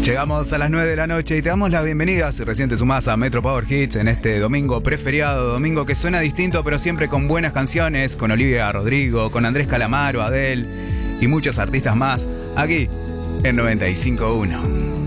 Llegamos a las 9 de la noche y te damos la bienvenida si recién te sumás a Metro Power Hits en este domingo preferiado, domingo que suena distinto pero siempre con buenas canciones, con Olivia Rodrigo, con Andrés Calamaro, Adele y muchos artistas más, aquí en 95.1.